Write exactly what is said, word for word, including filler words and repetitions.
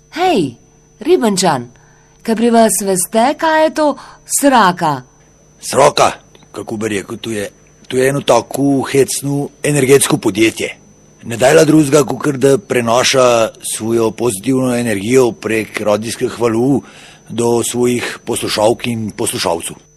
Hej, Ribenčan, kaj pri vas veste, kaj je to sraka? Sraka, kako bi rekel, to je, to je eno tako hecno energetsko podjetje. Ne dajla drugega, kakor da prenaša svojo pozitivno energijo prek radijskih valov do svojih poslušalk in poslušalcev.